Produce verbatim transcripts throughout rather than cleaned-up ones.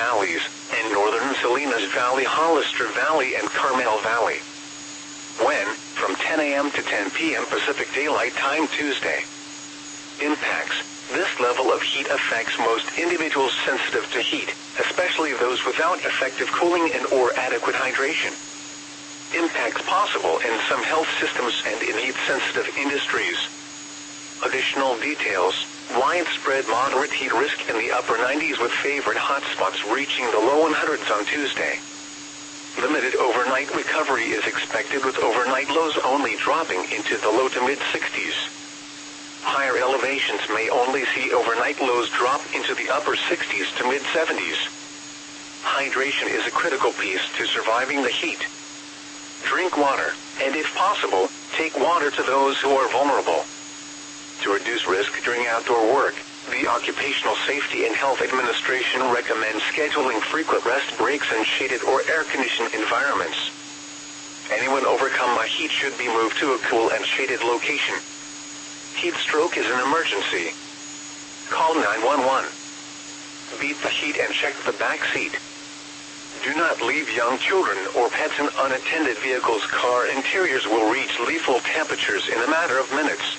valleys, and northern Salinas Valley, Hollister Valley, and Carmel Valley. When, from ten a m to ten p m Pacific Daylight Time Tuesday. Impacts. This level of heat affects most individuals sensitive to heat, especially those without effective cooling and or adequate hydration. Impacts possible in some health systems and in heat-sensitive industries. Additional details. Widespread moderate heat risk in the upper nineties with favored hotspots reaching the low hundreds on Tuesday. Limited overnight recovery is expected with overnight lows only dropping into the low to mid-sixties. Higher elevations may only see overnight lows drop into the upper sixties to mid-seventies. Hydration is a critical piece to surviving the heat. Drink water, and if possible, take water to those who are vulnerable. To reduce risk during outdoor work, the Occupational Safety and Health Administration recommends scheduling frequent rest breaks in shaded or air-conditioned environments. Anyone overcome by heat should be moved to a cool and shaded location. Heat stroke is an emergency. Call nine one one. Beat the heat and check the back seat. Do not leave young children or pets in unattended vehicles. Car interiors will reach lethal temperatures in a matter of minutes.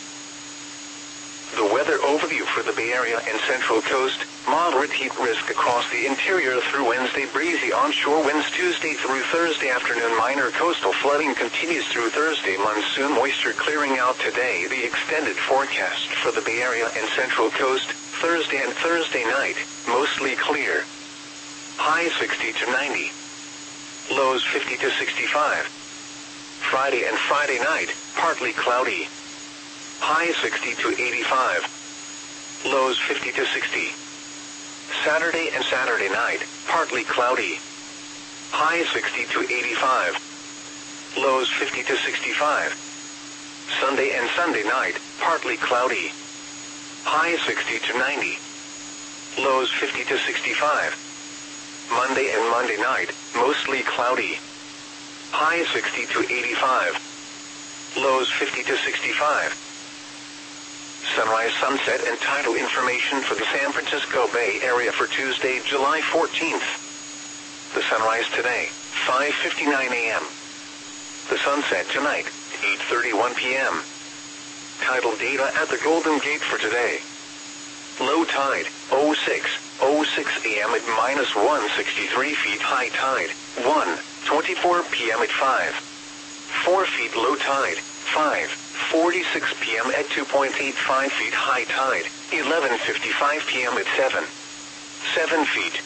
The weather overview for the Bay Area and Central Coast: moderate heat risk across the interior through Wednesday. Breezy onshore winds Tuesday through Thursday afternoon. Minor coastal flooding continues through Thursday. Monsoon moisture clearing out today. The extended forecast for the Bay Area and Central Coast: Thursday and Thursday night, mostly clear. High sixty to ninety. Lows fifty to sixty-five. Friday and Friday night, partly cloudy. High sixty to eighty-five. Lows fifty to sixty. Saturday and Saturday night, partly cloudy. High sixty to eighty-five. Lows fifty to sixty-five. Sunday and Sunday night, partly cloudy. High sixty to ninety. Lows fifty to sixty-five. Monday and Monday night, mostly cloudy. High sixty to eighty-five. Lows fifty to sixty-five. Sunrise, sunset, and tidal information for the San Francisco Bay Area for Tuesday, July fourteenth. The sunrise today, five fifty-nine a m The sunset tonight, eight thirty-one p m Tidal data at the Golden Gate for today. Low tide, oh six oh six a m at minus one hundred sixty-three feet. High tide, one twenty-four p m at five four feet. Low tide, five forty-six p m at two point eight five feet. High tide, eleven fifty-five p m at seven seven feet.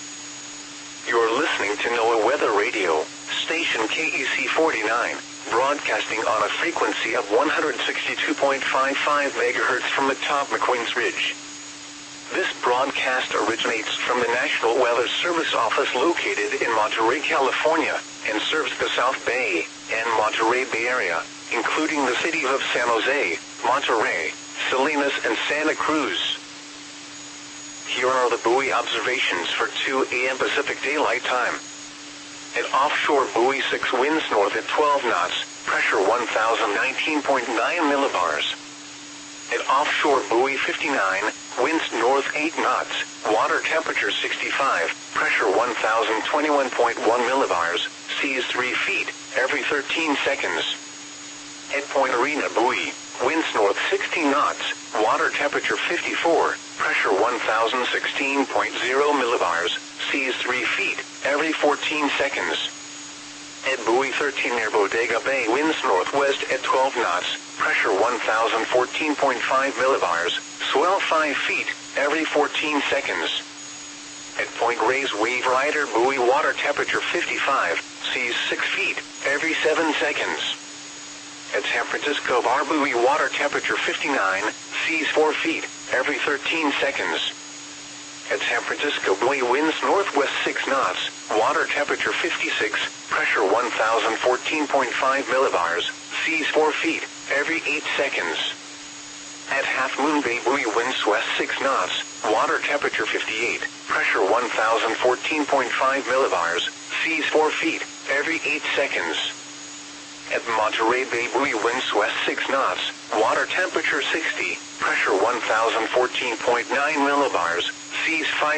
You're listening to NOAA Weather Radio, station K E C forty-nine, broadcasting on a frequency of one hundred sixty-two point five five megahertz from atop McQueen's Ridge. This broadcast originates from the National Weather Service office located in Monterey, California, and serves the South Bay and Monterey Bay Area, including the cities of San Jose, Monterey, Salinas, and Santa Cruz. Here are the buoy observations for two a m Pacific Daylight Time. At offshore buoy six, winds north at twelve knots, pressure one thousand nineteen point nine millibars. At offshore buoy fifty-nine, winds north eight knots, water temperature sixty-five, pressure one thousand twenty-one point one millibars, seas three feet, every thirteen seconds. At Point Arena buoy, winds north sixteen knots, water temperature fifty-four, pressure one thousand sixteen point zero millibars, seas three feet, every fourteen seconds. At buoy thirteen near Bodega Bay, winds northwest at twelve knots, pressure one thousand fourteen point five millibars, swell five feet, every fourteen seconds. At Point Reyes Wave Rider buoy, water temperature fifty-five, seas six feet, every seven seconds. At San Francisco Bar buoy, water temperature fifty-nine, seas four feet, every thirteen seconds. At San Francisco buoy, winds northwest six knots, water temperature fifty-six, pressure one thousand fourteen point five millibars, seas four feet, every eight seconds. At Half Moon Bay buoy, winds west six knots, water temperature fifty-eight, pressure one thousand fourteen point five millibars, seas four feet, every eight seconds. At Monterey Bay buoy, winds west six knots, water temperature sixty, pressure one thousand fourteen point nine millibars, seas five